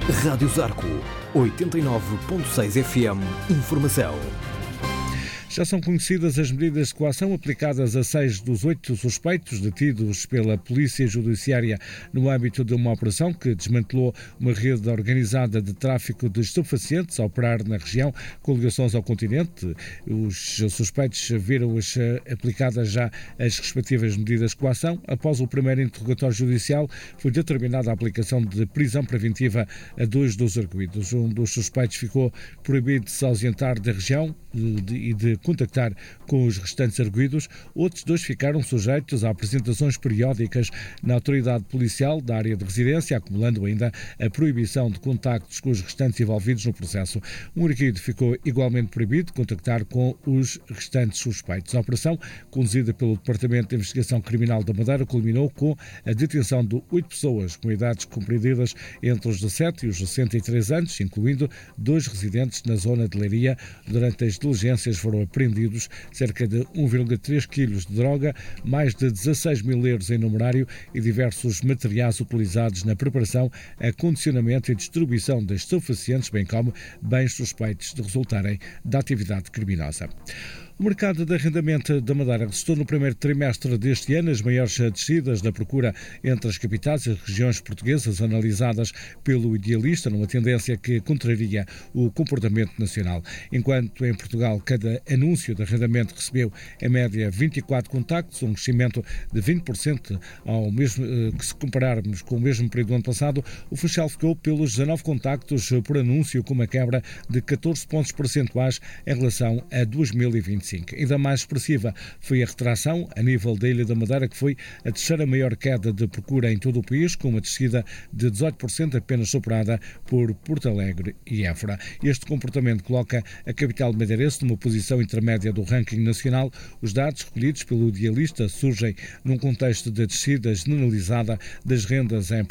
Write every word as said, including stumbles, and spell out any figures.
Rádio Zarco, oitenta e nove ponto seis F M. Informação. Já são conhecidas as medidas de coação aplicadas a seis dos oito suspeitos detidos pela Polícia Judiciária no âmbito de uma operação que desmantelou uma rede organizada de tráfico de estupefacientes a operar na região com ligações ao continente. Os suspeitos viram-as aplicadas já as respectivas medidas de coação. Após o primeiro interrogatório judicial, foi determinada a aplicação de prisão preventiva a dois dos arguidos. Um dos suspeitos ficou proibido de se ausentar da região e de contactar com os restantes arguidos. Outros dois ficaram sujeitos a apresentações periódicas na autoridade policial da área de residência, acumulando ainda a proibição de contactos com os restantes envolvidos no processo. Um arguido ficou igualmente proibido de contactar com os restantes suspeitos. A operação, conduzida pelo Departamento de Investigação Criminal da Madeira, culminou com a detenção de oito pessoas com idades compreendidas entre os dezassete e os sessenta e três anos, incluindo dois residentes na zona de Leiria. Durante as diligências foram apreendidos cerca de um vírgula três quilos de droga, mais de dezasseis mil euros em numerário e diversos materiais utilizados na preparação, acondicionamento e distribuição de estupefacientes, bem como bens suspeitos de resultarem da atividade criminosa. O mercado de arrendamento da Madeira registrou no primeiro trimestre deste ano as maiores descidas da procura entre as capitais e as regiões portuguesas analisadas pelo Idealista, numa tendência que contraria o comportamento nacional. Enquanto em Portugal cada anúncio de arrendamento recebeu em média vinte e quatro contactos, um crescimento de vinte por cento ao mesmo, que se compararmos com o mesmo período do ano passado, o Funchal ficou pelos dezanove contactos por anúncio, com uma quebra de catorze pontos percentuais em relação a dois mil e vinte. Ainda mais expressiva foi a retração a nível da Ilha da Madeira, que foi a terceira maior queda de procura em todo o país, com uma descida de dezoito por cento, apenas superada por Porto Alegre e Évora. Este comportamento coloca a capital madeirense numa posição intermédia do ranking nacional. Os dados recolhidos pelo Idealista surgem num contexto de descida generalizada das rendas em